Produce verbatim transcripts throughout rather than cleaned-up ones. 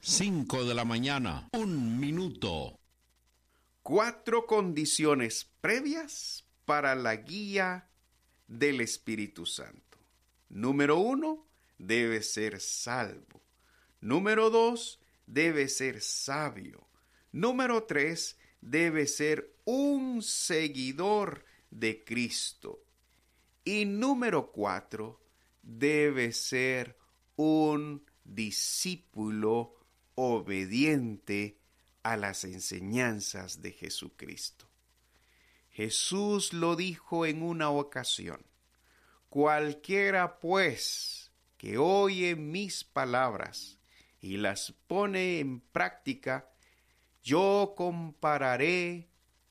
cinco de la mañana, un minuto. Cuatro condiciones previas para la guía del Espíritu Santo. Número uno, debe ser salvo. Número dos, debe ser sabio. Número tres, debe ser un seguidor de Cristo. Y número cuatro, debe ser un discípulo obediente a las enseñanzas de Jesucristo. Jesús lo dijo en una ocasión: cualquiera pues que oye mis palabras y las pone en práctica, yo compararé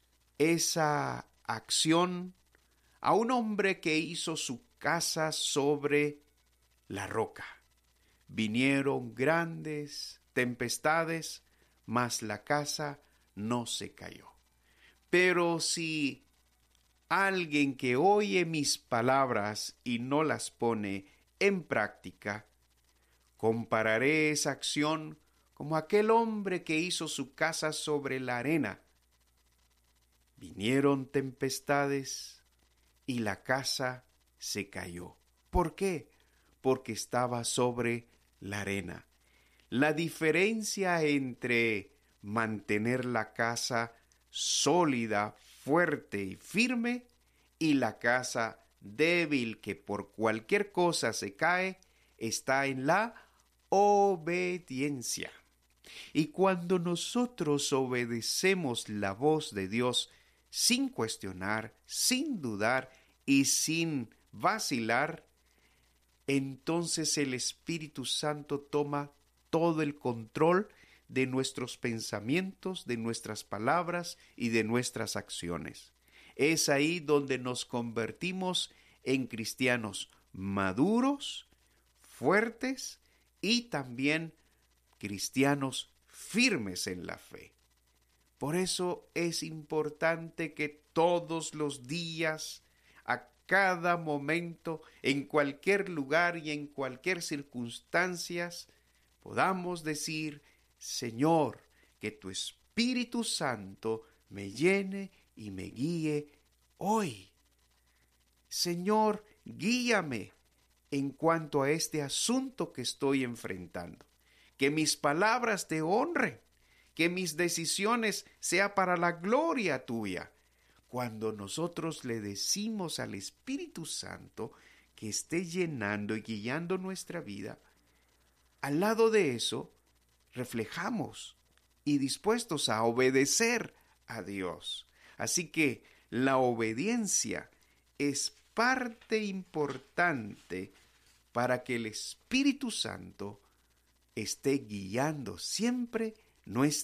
esa acción a un hombre que hizo su casa sobre la roca. Vinieron grandes tempestades, mas la casa no se cayó. Pero si alguien que oye mis palabras y no las pone en práctica, compararé esa acción como aquel hombre que hizo su casa sobre la arena. Vinieron tempestades y la casa se cayó. ¿Por qué? Porque estaba sobre la arena. La diferencia entre mantener la casa sólida, fuerte y firme y la casa débil que por cualquier cosa se cae está en la obediencia. Y cuando nosotros obedecemos la voz de Dios sin cuestionar, sin dudar y sin vacilar, entonces el Espíritu Santo toma todo el control de nuestros pensamientos, de nuestras palabras y de nuestras acciones. Es ahí donde nos convertimos en cristianos maduros, fuertes y también cristianos firmes en la fe. Por eso es importante que todos los días, a cada momento, en cualquier lugar y en cualquier circunstancia, podamos decir: Señor, que tu Espíritu Santo me llene y me guíe hoy. Señor, guíame en cuanto a este asunto que estoy enfrentando. Que mis palabras te honren, que mis decisiones sean para la gloria tuya. Cuando nosotros le decimos al Espíritu Santo que esté llenando y guiando nuestra vida, al lado de eso, reflejamos y dispuestos a obedecer a Dios. Así que la obediencia es parte importante para que el Espíritu Santo esté guiando siempre nuestra